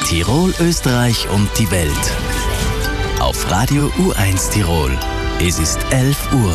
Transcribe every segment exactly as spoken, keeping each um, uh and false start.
Tirol, Österreich und die Welt. Auf Radio U eins Tirol. Es ist elf Uhr.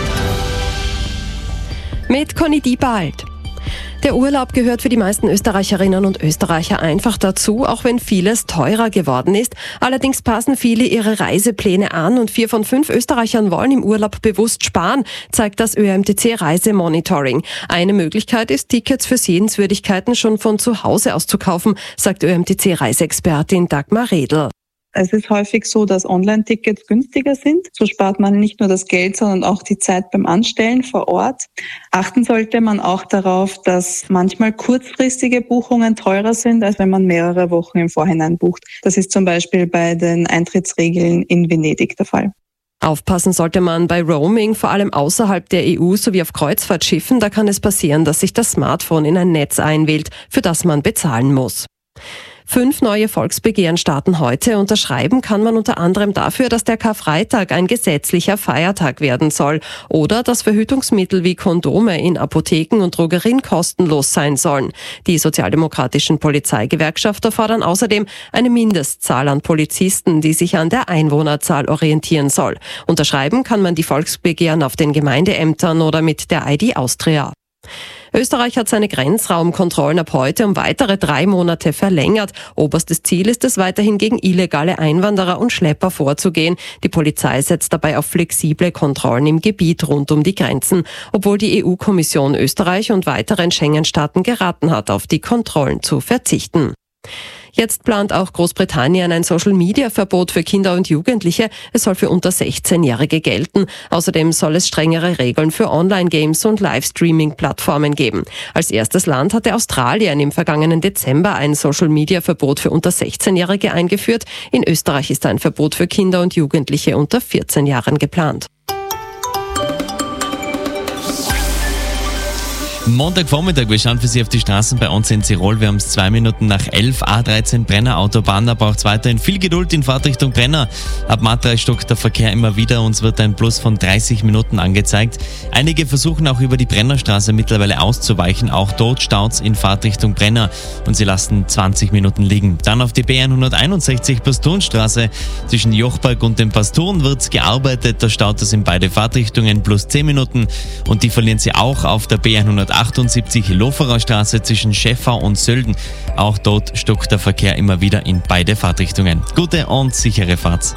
Mit Conny Diebald. Der Urlaub gehört für die meisten Österreicherinnen und Österreicher einfach dazu, auch wenn vieles teurer geworden ist. Allerdings passen viele ihre Reisepläne an und vier von fünf Österreichern wollen im Urlaub bewusst sparen, zeigt das Ö M T C Reisemonitoring. Eine Möglichkeit ist, Tickets für Sehenswürdigkeiten schon von zu Hause aus zu kaufen, sagt Ö M T C Reiseexpertin Dagmar Redl. Es ist häufig so, dass Online-Tickets günstiger sind. So spart man nicht nur das Geld, sondern auch die Zeit beim Anstellen vor Ort. Achten sollte man auch darauf, dass manchmal kurzfristige Buchungen teurer sind, als wenn man mehrere Wochen im Vorhinein bucht. Das ist zum Beispiel bei den Eintrittsregeln in Venedig der Fall. Aufpassen sollte man bei Roaming, vor allem außerhalb der E U sowie auf Kreuzfahrtschiffen. Da kann es passieren, dass sich das Smartphone in ein Netz einwählt, für das man bezahlen muss. Fünf neue Volksbegehren starten heute. Unterschreiben kann man unter anderem dafür, dass der Karfreitag ein gesetzlicher Feiertag werden soll oder dass Verhütungsmittel wie Kondome in Apotheken und Drogerien kostenlos sein sollen. Die sozialdemokratischen Polizeigewerkschafter fordern außerdem eine Mindestzahl an Polizisten, die sich an der Einwohnerzahl orientieren soll. Unterschreiben kann man die Volksbegehren auf den Gemeindeämtern oder mit der I D Austria. Österreich hat seine Grenzraumkontrollen ab heute um weitere drei Monate verlängert. Oberstes Ziel ist es weiterhin, gegen illegale Einwanderer und Schlepper vorzugehen. Die Polizei setzt dabei auf flexible Kontrollen im Gebiet rund um die Grenzen, obwohl die E U-Kommission Österreich und weiteren Schengen-Staaten geraten hat, auf die Kontrollen zu verzichten. Jetzt plant auch Großbritannien ein Social-Media-Verbot für Kinder und Jugendliche. Es soll für unter sechzehnjährige gelten. Außerdem soll es strengere Regeln für Online-Games und Livestreaming-Plattformen geben. Als erstes Land hatte Australien im vergangenen Dezember ein Social-Media-Verbot für unter sechzehnjährige eingeführt. In Österreich ist ein Verbot für Kinder und Jugendliche unter vierzehn Jahren geplant. Montagvormittag, wir schauen für Sie auf die Straßen bei uns in Tirol. Wir haben es zwei Minuten nach elf, A dreizehn Brenner Autobahn. Da braucht es weiterhin viel Geduld in Fahrtrichtung Brenner. Ab Matterei stockt der Verkehr immer wieder. Uns wird ein Plus von dreißig Minuten angezeigt. Einige versuchen auch über die Brennerstraße mittlerweile auszuweichen. Auch dort staut's in Fahrtrichtung Brenner und sie lassen zwanzig Minuten liegen. Dann auf die B hunderteinundsechzig Pastorenstraße. Zwischen Jochberg und den Pastoren wird gearbeitet. Da staut es in beide Fahrtrichtungen plus zehn Minuten. Und die verlieren sie auch auf der B hundertachtundsiebzig Loferer Straße zwischen Schäffau und Sölden. Auch dort stockt der Verkehr immer wieder in beide Fahrtrichtungen. Gute und sichere Fahrt.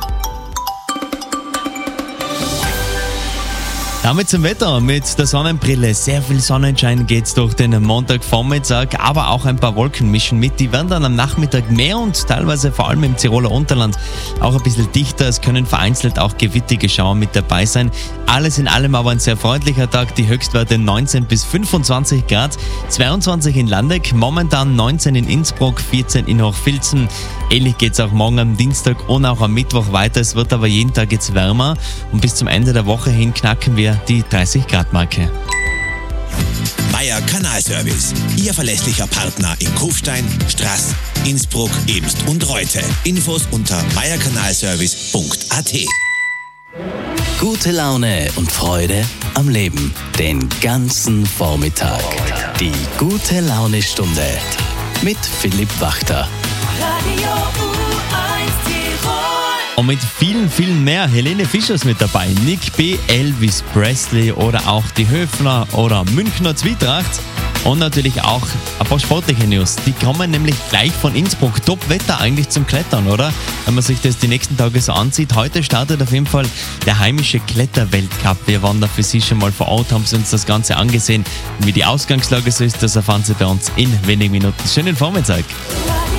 Damit zum Wetter. Mit der Sonnenbrille. Sehr viel Sonnenschein geht's durch den Montagvormittag, aber auch ein paar Wolken mischen mit. Die werden dann am Nachmittag mehr und teilweise vor allem im Tiroler Unterland auch ein bisschen dichter. Es können vereinzelt auch gewittige Schauer mit dabei sein. Alles in allem aber ein sehr freundlicher Tag. Die Höchstwerte neunzehn bis fünfundzwanzig Grad, zweiundzwanzig in Landeck, momentan neunzehn in Innsbruck, vierzehn in Hochfilzen. Ähnlich geht's auch morgen am Dienstag und auch am Mittwoch weiter. Es wird aber jeden Tag jetzt wärmer und bis zum Ende der Woche hin knacken wir die dreißig Grad Marke. Meier Kanalservice, Ihr verlässlicher Partner in Kufstein, Straß, Innsbruck, Ebst und Reute. Infos unter meier kanalservice punkt a t. Gute Laune und Freude am Leben. Den ganzen Vormittag. Die gute Laune-Stunde mit Philipp Wachter. Radio U eins Tirol. Und mit vielen, vielen mehr. Helene Fischer ist mit dabei. Nick B., Elvis Presley oder auch die Höfner oder Münchner Zwietracht. Und natürlich auch ein paar sportliche News. Die kommen nämlich gleich von Innsbruck. Top-Wetter eigentlich zum Klettern, oder? Wenn man sich das die nächsten Tage so ansieht. Heute startet auf jeden Fall der heimische Kletterweltcup. Wir waren da für Sie schon mal vor Ort, haben Sie uns das Ganze angesehen. Und wie die Ausgangslage so ist, das erfahren Sie bei uns in wenigen Minuten. Schönen Vormittag.